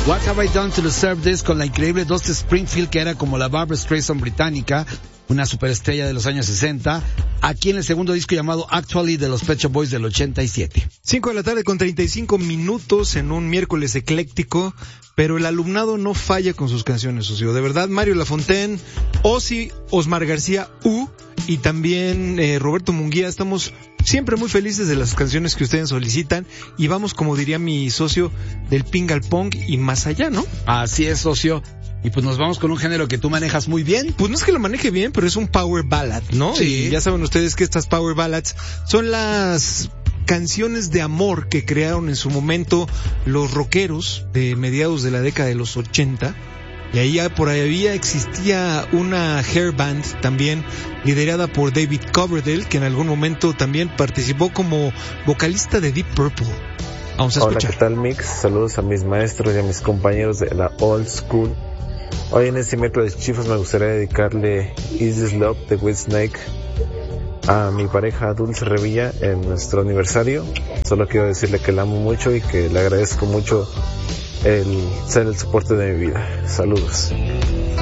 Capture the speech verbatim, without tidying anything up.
What Have I Done to Deserve This, con la increíble Dusty Springfield, que era como la Barbra Streisand británica, una superestrella de los años sesenta, aquí en el segundo disco llamado Actually de los Pet Shop Boys del ochenta y siete. Cinco de la tarde con treinta y cinco minutos en un miércoles ecléctico, pero el alumnado no falla con sus canciones, socio. De verdad, Mario Lafontaine, Ozzy, Osmar García U y también eh, Roberto Munguía, estamos siempre muy felices de las canciones que ustedes solicitan y vamos, como diría mi socio, del ping al pong y más allá, ¿no? Así es, socio. Y pues nos vamos con un género que tú manejas muy bien. Pues no es que lo maneje bien, pero es un power ballad, ¿no? Sí. Y ya saben ustedes que estas power ballads son las canciones de amor que crearon en su momento los rockeros de mediados de la década de los ochenta. Y ahí por ahí existía una hair band también liderada por David Coverdale, que en algún momento también participó como vocalista de Deep Purple. Vamos a escuchar. Hola, ¿qué tal, Mix? Saludos a mis maestros y a mis compañeros de la Old School. Hoy en este miércoles chifos me gustaría dedicarle Is This Love de Whitesnake a mi pareja Dulce Revilla en nuestro aniversario. Solo quiero decirle que la amo mucho y que le agradezco mucho el ser el soporte de mi vida. Saludos.